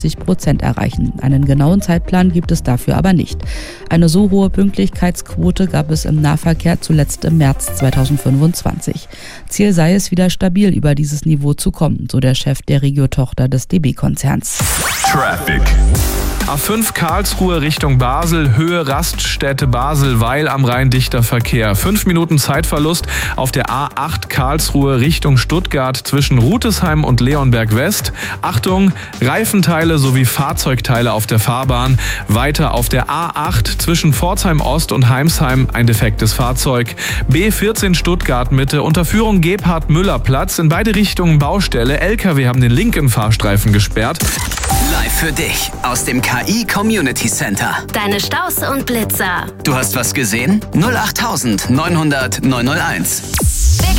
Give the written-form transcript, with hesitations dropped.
60% erreichen. Einen genauen Zeitplan gibt es dafür aber nicht. Eine so hohe Pünktlichkeitsquote gab es im Nahverkehr zuletzt im März 2025. Ziel sei es, wieder stabil über dieses Niveau zu kommen, so der Chef der Regio-Tochter des DB-Konzerns. Traffic. A5 Karlsruhe Richtung Basel, Höhe Raststätte Basel-Weil am Rhein dichter Verkehr. 5 Minuten Zeitverlust auf der A8 Karlsruhe Richtung Stuttgart zwischen Rutesheim und Leonberg West. Achtung, Reifenteile sowie Fahrzeugteile auf der Fahrbahn. Weiter auf der A8 zwischen Pforzheim Ost und Heimsheim ein defektes Fahrzeug. B14 Stuttgart Mitte, Unterführung Gebhard-Müller-Platz. In beide Richtungen Baustelle. LKW haben den linken Fahrstreifen gesperrt. Live für dich aus dem KI Community Center. Deine Staus und Blitzer. Du hast was gesehen? 08900 901.